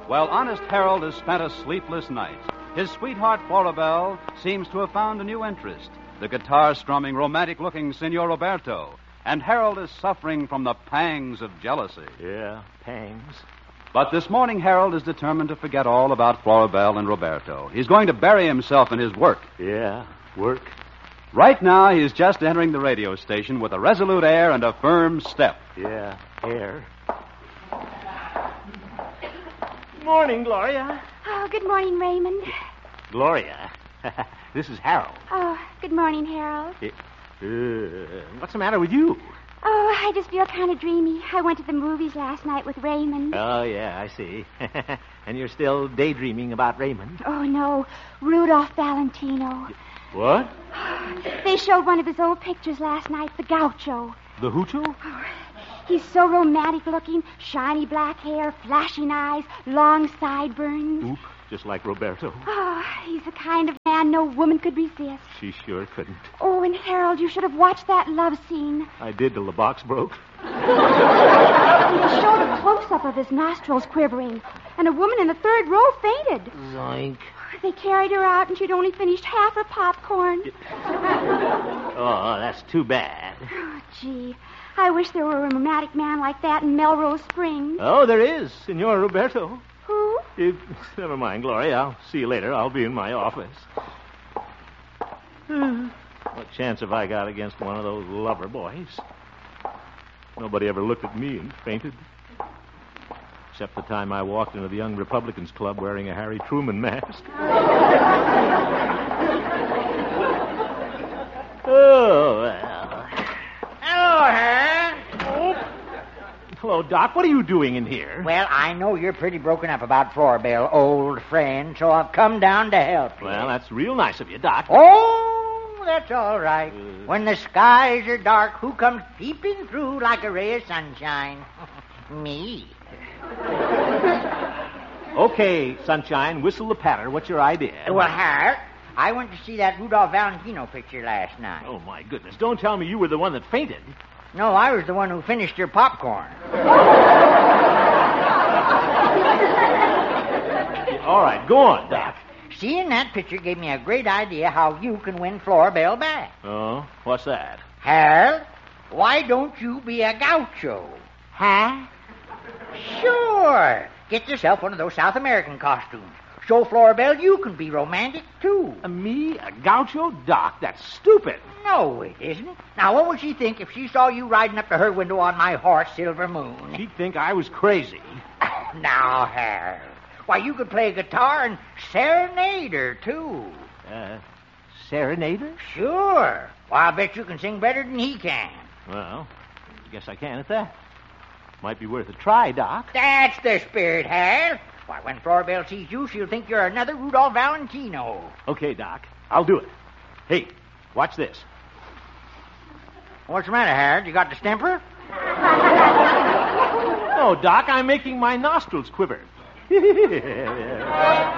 Well, honest Harold has spent a sleepless night. His sweetheart, Floribel, seems to have found a new interest, the guitar-strumming, romantic-looking Senor Roberto. And Harold is suffering from the pangs of jealousy. Yeah, pangs. But this morning, Harold is determined to forget all about Floribel and Roberto. He's going to bury himself in his work. Yeah, work. Right now, he's just entering the radio station with a resolute air and a firm step. Yeah, air. Morning, Gloria. Oh, good morning, Raymond. Gloria, this is Harold. Oh, good morning, Harold. What's the matter with you? Oh, I just feel kind of dreamy. I went to the movies last night with Raymond. Oh, yeah, I see. And you're still daydreaming about Raymond? Oh, no. Rudolph Valentino. What? They showed one of his old pictures last night, the Gaucho. The Hoochoo? Oh, he's so romantic looking. Shiny black hair, flashing eyes, long sideburns. Oop, just like Roberto. Oh, he's the kind of man no woman could resist. She sure couldn't. Oh, and Harold, you should have watched that love scene. I did till the box broke. They showed a close-up of his nostrils quivering, and a woman in the third row fainted. Zoink. They carried her out, and she'd only finished half her popcorn. Oh, that's too bad. Oh, gee. I wish there were a romantic man like that in Melrose Springs. Oh, there is, Senor Roberto. Who? Never mind, Gloria. I'll see you later. I'll be in my office. What chance have I got against one of those lover boys? Nobody ever looked at me and fainted. Except the time I walked into the Young Republicans Club wearing a Harry Truman mask. Oh, well. Hello, Harold. Hello, Doc. What are you doing in here? Well, I know you're pretty broken up about Floribel, old friend, so I've come down to help you. Well, that's real nice of you, Doc. Oh, that's all right. When the skies are dark, who comes peeping through like a ray of sunshine? Me. Okay, Sunshine, whistle the patter. What's your idea? Well, Harold, I went to see that Rudolph Valentino picture last night. Oh, my goodness. Don't tell me you were the one that fainted. No, I was the one who finished your popcorn. All right, go on, Doc. Seeing that picture gave me a great idea how you can win Floribel back. Oh, what's that? Harold, why don't you be a gaucho? Huh? Sure. Get yourself one of those South American costumes. Show Floribel you can be romantic, too. Me? A gaucho? Doc, that's stupid. No, it isn't. Now, what would she think if she saw you riding up to her window on my horse, Silver Moon? She'd think I was crazy. Now, Harold, why, you could play guitar and serenade her, too. Serenade her? Sure. Well, I bet you can sing better than he can. Well, I guess I can at that. Might be worth a try, Doc. That's the spirit, Harold. Why, when Floribel sees you, she'll think you're another Rudolph Valentino. Okay, Doc. I'll do it. Hey, watch this. What's the matter, Harold? You got the stemper? Oh, Doc, I'm making my nostrils quiver.